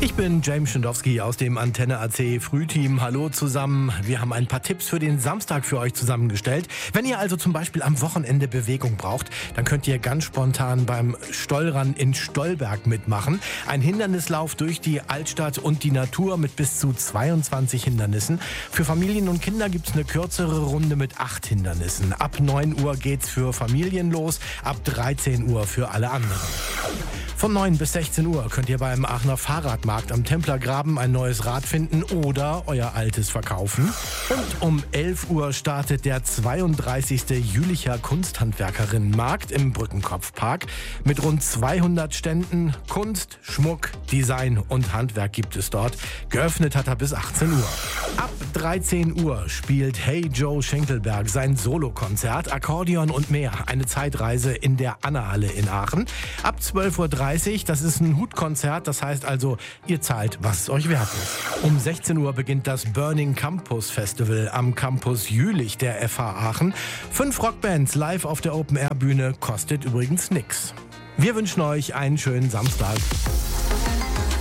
Ich bin James Schindowski aus dem Antenne AC Frühteam. Hallo zusammen. Wir haben ein paar Tipps für den Samstag für euch zusammengestellt. Wenn ihr also zum Beispiel am Wochenende Bewegung braucht, dann könnt ihr ganz spontan beim Stollrun in Stollberg mitmachen. Ein Hindernislauf durch die Altstadt und die Natur mit bis zu 22 Hindernissen. Für Familien und Kinder gibt's eine kürzere Runde mit 8 Hindernissen. Ab 9 Uhr geht's für Familien los, ab 13 Uhr für alle anderen. Von 9 bis 16 Uhr könnt ihr beim Aachener Fahrradmarkt am Templergraben ein neues Rad finden oder euer altes verkaufen. Und um 11 Uhr startet der 32. Jülicher Kunsthandwerkerinnenmarkt im Brückenkopfpark. Mit rund 200 Ständen. Kunst, Schmuck, Design und Handwerk gibt es dort. Geöffnet hat er bis 18 Uhr. Ab 13 Uhr spielt Hey Joe Schenkelberg sein Solokonzert, Akkordeon und mehr. Eine Zeitreise in der Anna-Halle in Aachen. Ab 12.30 Uhr, das ist ein Hutkonzert, das heißt also, ihr zahlt, was es euch wert ist. Um 16 Uhr beginnt das Burning Campus Festival am Campus Jülich der FH Aachen. 5 Rockbands live auf der Open-Air-Bühne, kostet übrigens nix. Wir wünschen euch einen schönen Samstag.